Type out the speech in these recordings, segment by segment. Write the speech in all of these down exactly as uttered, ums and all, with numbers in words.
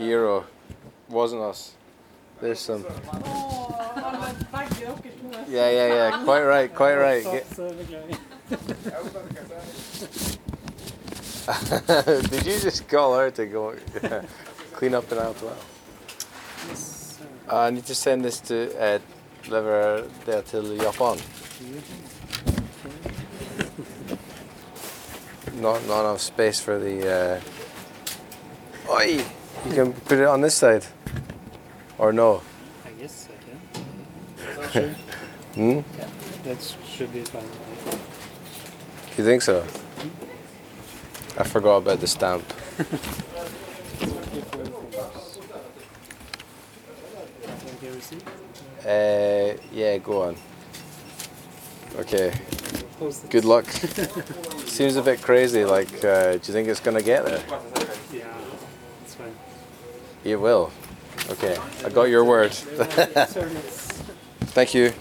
hero. Wasn't us. There's some. Yeah, yeah, yeah. Quite right, quite right. Get... Did you just call her to go clean up in aisle twelve? Uh, I need to send this to uh, lever there till Japan. Not, not enough space for the. Uh... Oi! You can put it on this side, or no? I guess I can. Hmm? Yeah, that should be fine. You think so? I forgot about the stamp. uh, yeah, go on. Okay. Good luck. Seems a bit crazy. Like, uh, do you think it's gonna get there? Yeah, it's fine. You will. Okay, I got your word. Thank you.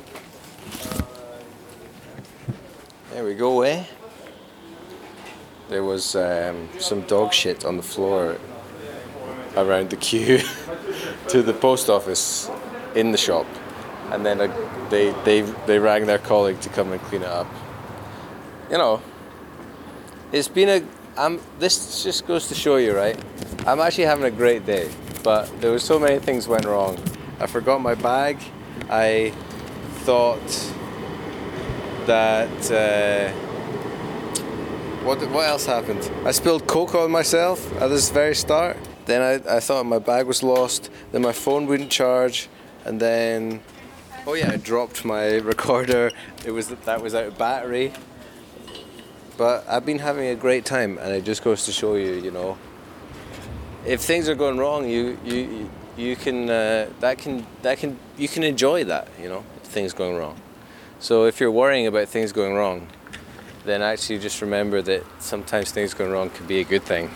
There we go, eh? There was um, some dog shit on the floor around the queue to the post office in the shop, and then uh, they they they rang their colleague to come and clean it up. You know, it's been a. I'm. This just goes to show you, right? I'm actually having a great day, but there were so many things went wrong. I forgot my bag. I thought that. Uh, What what else happened? I spilled Coke on myself at this very start. Then I, I thought my bag was lost. Then my phone wouldn't charge. And then, oh yeah, I dropped my recorder. It was that was out of battery. But I've been having a great time, and it just goes to show you, you know, if things are going wrong, you you you can uh, that can that can you can enjoy that, you know, things going wrong. So if you're worrying about things going wrong, then actually just remember that sometimes things going wrong can be a good thing.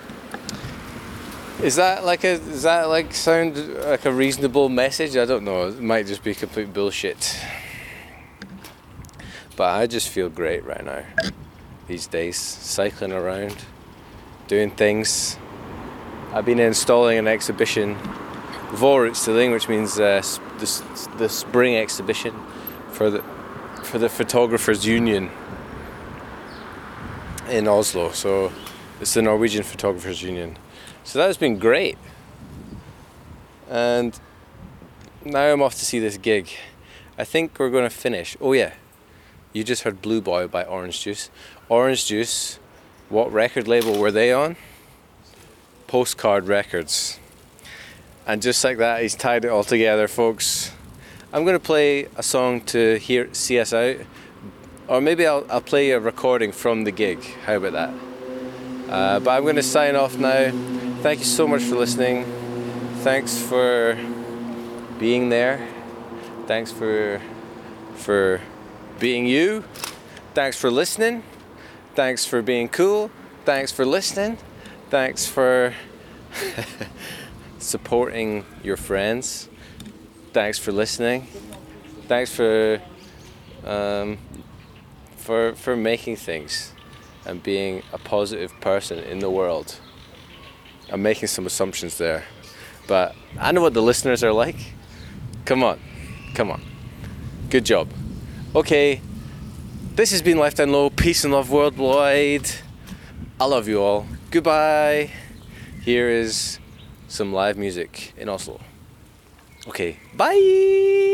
Is that like a does that like sound like a reasonable message? I don't know. It might just be complete bullshit. But I just feel great right now. These days, cycling around, doing things. I've been installing an exhibition, Vårutstilling, which means uh, the the spring exhibition for the for the Photographers Union in Oslo. So it's the Norwegian Photographers Union. So that's been great. And now I'm off to see this gig. I think we're going to finish. Oh yeah, you just heard Blue Boy by Orange Juice. Orange Juice, what record label were they on? Postcard Records. And just like that, he's tied it all together, folks. I'm going to play a song to hear see us out. Or maybe I'll, I'll play a recording from the gig. How about that? Uh, but I'm going to sign off now. Thank you so much for listening. Thanks for being there. Thanks for for being you. Thanks for listening. Thanks for being cool. Thanks for listening. Thanks for supporting your friends. Thanks for listening. Thanks for um, for for making things and being a positive person in the world. I'm making some assumptions there, but I know what the listeners are like. Come on, come on. Good job. Okay, this has been Life Down Low. Peace and love worldwide. I love you all. Goodbye. Here is some live music in Oslo. Okay, bye.